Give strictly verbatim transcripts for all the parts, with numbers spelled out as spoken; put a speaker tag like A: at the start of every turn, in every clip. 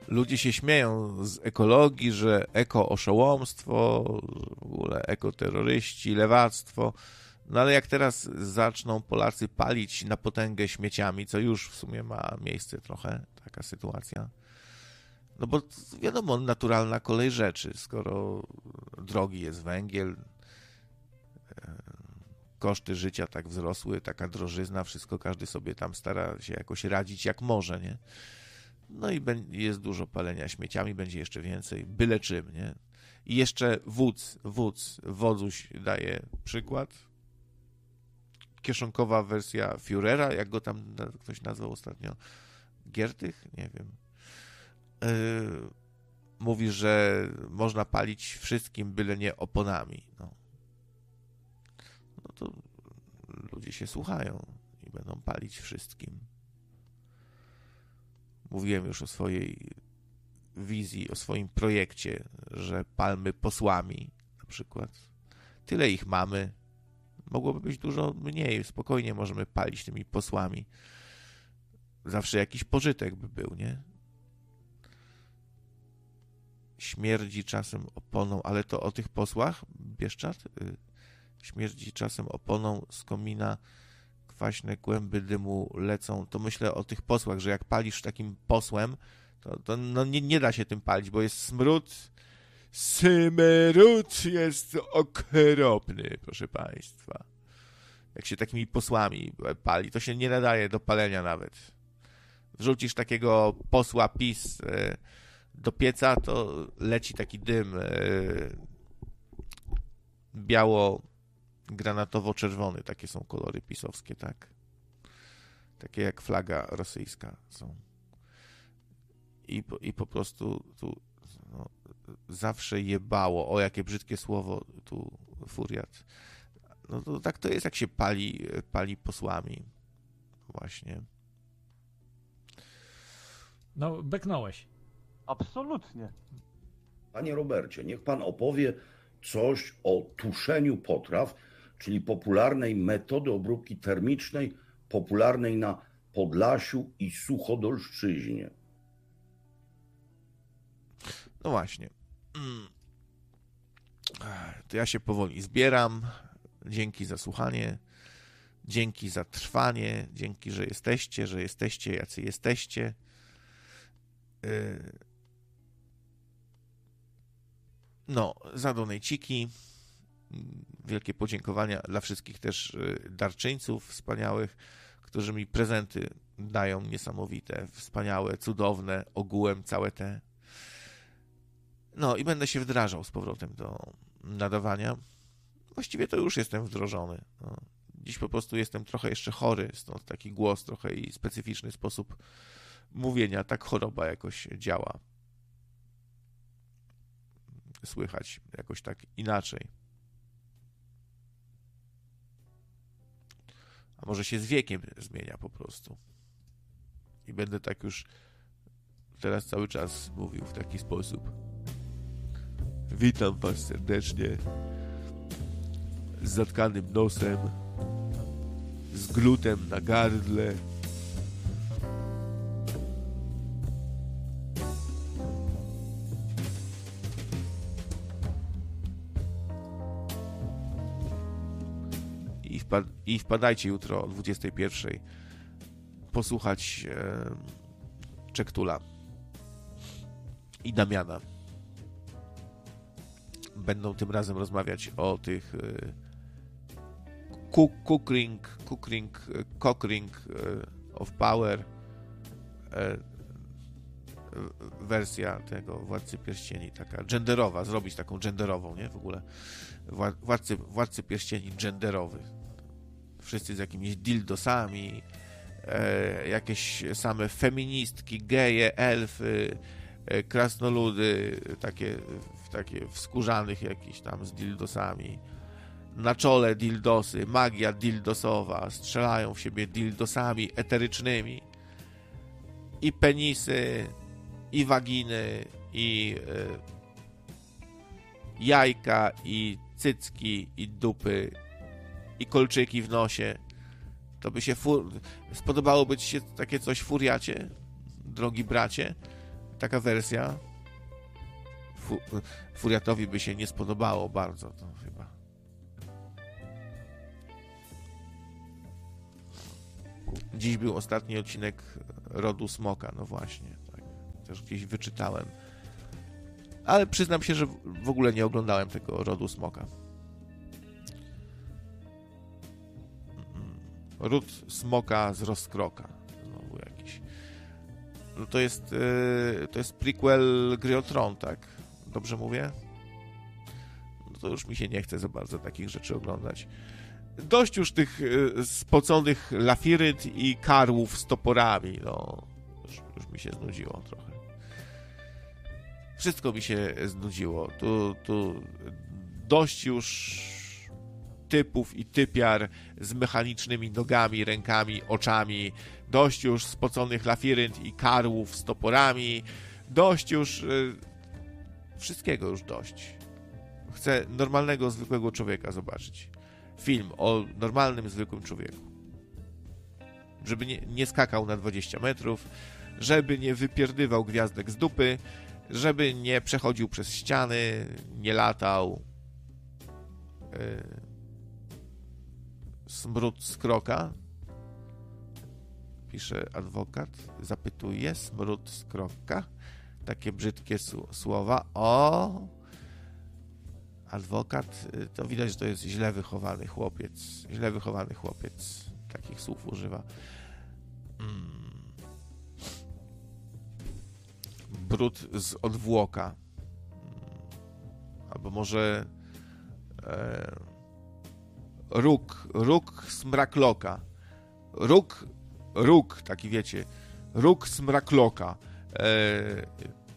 A: ludzie się śmieją z ekologii, że eko-oszołomstwo, w ogóle ekoterroryści, lewactwo. No ale jak teraz zaczną Polacy palić na potęgę śmieciami, co już w sumie ma miejsce trochę, taka sytuacja. No bo wiadomo, naturalna kolej rzeczy, skoro drogi jest węgiel, koszty życia tak wzrosły, taka drożyzna, wszystko, każdy sobie tam stara się jakoś radzić jak może, nie? No i jest dużo palenia śmieciami, będzie jeszcze więcej, byle czym, nie? I jeszcze wódz, wódz, wodzuś daje przykład. Kieszonkowa wersja Führera, jak go tam ktoś nazwał ostatnio, Giertych, nie wiem. Yy, mówi, że można palić wszystkim, byle nie oponami. No. no to ludzie się słuchają i będą palić wszystkim. Mówiłem już o swojej wizji, o swoim projekcie, że palmy posłami na przykład. Tyle ich mamy. Mogłoby być dużo mniej. Spokojnie możemy palić tymi posłami. Zawsze jakiś pożytek by był, nie? Śmierdzi czasem oponą, ale to o tych posłach, Bieszczad? Śmierdzi czasem oponą z komina, kwaśne kłęby dymu lecą. To myślę o tych posłach, że jak palisz takim posłem, to, to no nie, nie da się tym palić, bo jest smród. Smród jest okropny, proszę państwa. Jak się takimi posłami pali, to się nie nadaje do palenia nawet. Wrzucisz takiego posła PiS do pieca, to leci taki dym biało-granatowo-czerwony. Takie są kolory pisowskie, tak? Takie jak flaga rosyjska są. I, i po prostu tu no, zawsze jebało. O, jakie brzydkie słowo tu, furiat. No to tak to jest, jak się pali, pali posłami. Właśnie.
B: No, beknąłeś.
C: Absolutnie.
D: Panie Robercie, niech pan opowie coś o tuszeniu potraw, czyli popularnej metody obróbki termicznej, popularnej na Podlasiu i Suchodolszczyźnie.
A: No właśnie. To ja się powoli zbieram. Dzięki za słuchanie. Dzięki za trwanie. Dzięki, że jesteście, że jesteście, jacy jesteście. No, za donejciki. Wielkie podziękowania dla wszystkich też darczyńców wspaniałych, którzy mi prezenty dają niesamowite, wspaniałe, cudowne, ogółem całe te. No i będę się wdrażał z powrotem do nadawania. Właściwie to już jestem wdrożony. No, dziś po prostu jestem trochę jeszcze chory, stąd taki głos trochę i specyficzny sposób mówienia. Tak choroba jakoś działa. Słychać jakoś tak inaczej. A może się z wiekiem zmienia po prostu. I będę tak już teraz cały czas mówił w taki sposób. Witam was serdecznie. Z zatkanym nosem. Z glutem na gardle. I, wpad- I wpadajcie jutro o dwudziestej pierwszej posłuchać e, Czektula i Damiana. Będą tym razem rozmawiać o tych e, Cookring, Cookring, Cockring of Power, e, wersja tego Władcy Pierścieni, taka genderowa, zrobić taką genderową, nie? W ogóle Władcy, Władcy Pierścieni genderowy. Wszyscy z jakimiś dildosami, e, jakieś same feministki, geje, elfy, e, krasnoludy, takie, takie w skórzanych jakichś tam z dildosami. Na czole dildosy, magia dildosowa, strzelają w siebie dildosami eterycznymi. I penisy, i waginy, i e, jajka, i cycki, i dupy, i kolczyki w nosie. To by się fur... spodobałoby ci się takie coś, furiacie, drogi bracie? taka wersja fu, Furiatowi by się nie spodobało bardzo, to chyba. Dziś był ostatni odcinek Rodu Smoka, no właśnie, tak. Też gdzieś wyczytałem. Ale przyznam się, że w ogóle nie oglądałem tego Rodu Smoka. Ród Smoka z rozkroka. Znowu jakiś. No to jest yy, to jest prequel Gry o Tron, tak? Dobrze mówię? No to już mi się nie chce za bardzo takich rzeczy oglądać. Dość już tych yy, spoconych lafiryt i karłów z toporami, no. Już, już mi się znudziło trochę. Wszystko mi się znudziło. Tu, tu dość już typów i typiar z mechanicznymi nogami, rękami, oczami. Dość już spoconych lafirynt i karłów z toporami. Dość już... Yy, wszystkiego już dość. Chcę normalnego, zwykłego człowieka zobaczyć. Film o normalnym, zwykłym człowieku. Żeby nie, nie skakał na dwadzieścia metrów, żeby nie wypierdywał gwiazdek z dupy, żeby nie przechodził przez ściany, nie latał. Yy. Smród z kroka. Pisze adwokat. Zapytuje. Smród z kroka. Takie brzydkie su- słowa. O! Adwokat. To widać, że to jest źle wychowany chłopiec. Źle wychowany chłopiec. Takich słów używa. Mm. Brud z odwłoka. Albo może e, róg, róg smrakloka. Róg, róg, taki wiecie, róg smrakloka. E,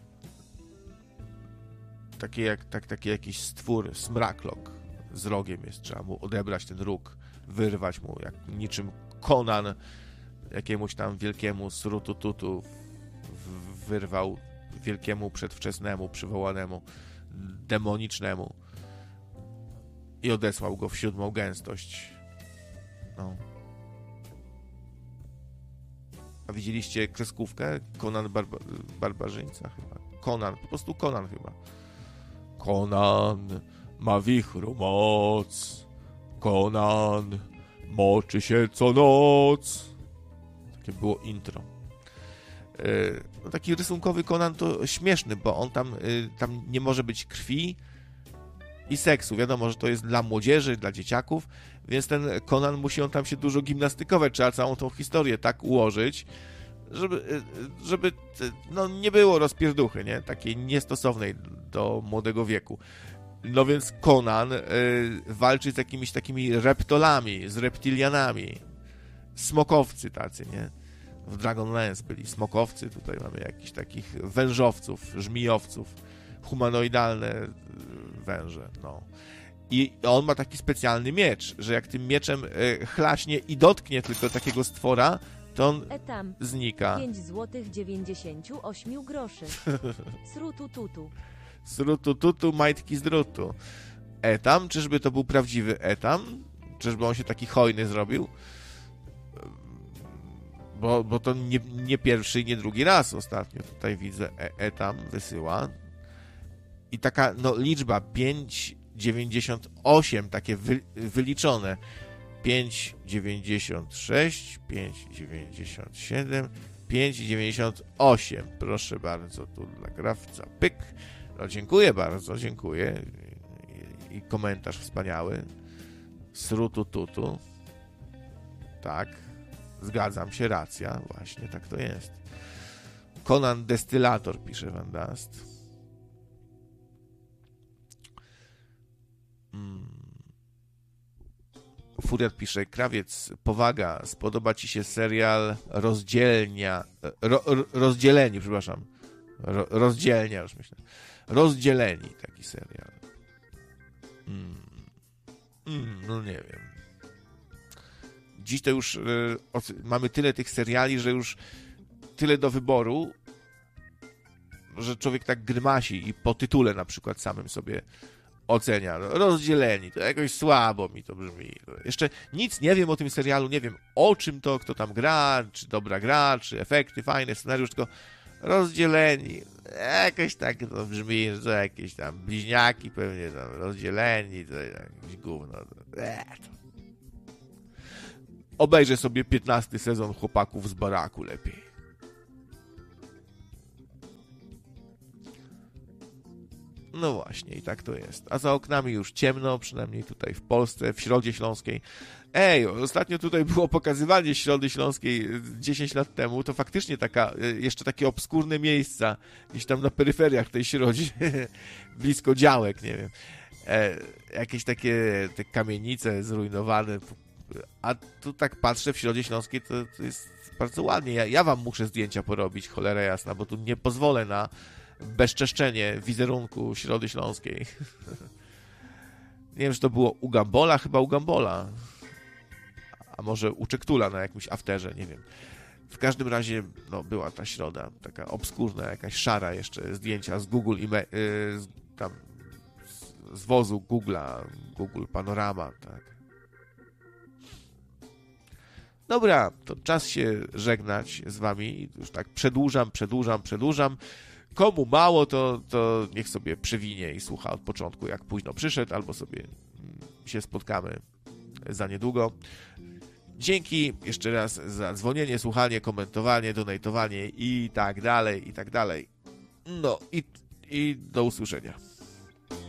A: takie jak, tak, taki jakiś stwór, smraklok z rogiem jest. Trzeba mu odebrać ten róg, wyrwać mu, jak niczym Conan jakiemuś tam wielkiemu srutututu wyrwał wielkiemu przedwczesnemu, przywołanemu, demonicznemu i odesłał go w siódmą gęstość. No. A widzieliście kreskówkę? Conan Barba- Barbarzyńca chyba. Conan, po prostu Conan chyba. Conan ma wichru moc. Conan moczy się co noc. Takie było intro. No, taki rysunkowy Conan to śmieszny, bo on tam, tam nie może być krwi i seksu. Wiadomo, że to jest dla młodzieży, dla dzieciaków, więc ten Conan musi on tam się dużo gimnastykować. Trzeba całą tą historię tak ułożyć, żeby, żeby no, nie było rozpierduchy, nie? Takiej niestosownej do młodego wieku. No więc Conan y, walczy z jakimiś takimi reptolami, z reptilianami. Smokowcy tacy, nie? W Dragonlance byli smokowcy, tutaj mamy jakichś takich wężowców, żmijowców, humanoidalne węże, no. I on ma taki specjalny miecz, że jak tym mieczem e, chlaśnie i dotknie tylko takiego stwora, to on
C: Etam.
A: znika.
C: pięć złotych dziewięćdziesiąt osiem groszy. Srutututu.
A: Srutututu, majtki z drutu. Etam? Czyżby to był prawdziwy Etam? Czyżby on się taki hojny zrobił? Bo, bo to nie, nie pierwszy i nie drugi raz ostatnio tutaj widzę e, Etam wysyła. I taka no, liczba pięć dziewięćdziesiąt osiem, takie wy, wyliczone. pięć dziewięćdziesiąt sześć, pięć dziewięćdziesiąt siedem, pięć dziewięćdziesiąt osiem. Proszę bardzo, tu dla krawca. Pyk. No, dziękuję bardzo, dziękuję. I, i komentarz wspaniały. Srutututu. Tak. Zgadzam się, racja. Właśnie tak to jest. Conan Destylator, pisze Van Dust. Hmm. Furiat pisze, krawiec, powaga, spodoba ci się serial Rozdzielnia, ro, ro, Rozdzieleni, przepraszam. Ro, rozdzielnia, już myślę. Rozdzieleni, taki serial. Hmm. Hmm, no nie wiem. Dziś to już y, mamy tyle tych seriali, że już tyle do wyboru, że człowiek tak grymasi i po tytule na przykład samym sobie ocenia. No, Rozdzieleni, to jakoś słabo mi to brzmi. Jeszcze nic nie wiem o tym serialu, nie wiem o czym to, kto tam gra, czy dobra gra, czy efekty, fajne, scenariusz, tylko rozdzieleni. Jakoś tak to brzmi, że to jakieś tam bliźniaki pewnie tam rozdzieleni, to jakieś gówno. Eee, to. Obejrzę sobie piętnasty sezon Chłopaków z baraku lepiej. No właśnie, i tak to jest. A za oknami już ciemno, przynajmniej tutaj w Polsce, w Środzie Śląskiej. Ej, ostatnio tutaj było pokazywanie Środy Śląskiej dziesięć lat temu, to faktycznie taka, jeszcze takie obskurne miejsca, gdzieś tam na peryferiach tej Środzie, blisko działek, nie wiem. E, jakieś takie te kamienice zrujnowane. A tu tak patrzę, w Środzie Śląskiej to, to jest bardzo ładnie. Ja, ja wam muszę zdjęcia porobić, cholera jasna, bo tu nie pozwolę na bezczeszczenie wizerunku Środy Śląskiej. Nie wiem, czy to było u Gambola, chyba u Gambola. A może u Czektula na jakimś afterze, nie wiem. W każdym razie, no, była ta Środa, taka obskurna, jakaś szara jeszcze, zdjęcia z Google, ime- y, z, tam, z, z wozu Google'a, Google Panorama, tak. Dobra, to czas się żegnać z wami. Już tak przedłużam, przedłużam, przedłużam. Komu mało, to, to niech sobie przewinie i słucha od początku, jak późno przyszedł, albo sobie się spotkamy za niedługo. Dzięki jeszcze raz za dzwonienie, słuchanie, komentowanie, donatowanie i tak dalej, i tak dalej. No i, i do usłyszenia.